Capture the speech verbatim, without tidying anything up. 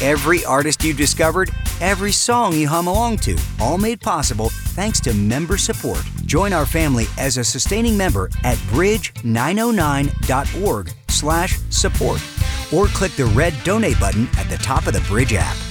Every artist you've discovered, every song you hum along to, all made possible thanks to member support. Join our family as a sustaining member at bridge nine oh nine dot org slash support or click the red donate button at the top of the Bridge app.